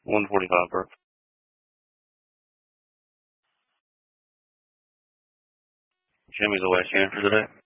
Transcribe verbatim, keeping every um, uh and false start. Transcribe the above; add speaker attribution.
Speaker 1: one forty-five, perfect. Jimmy's the way scan for today.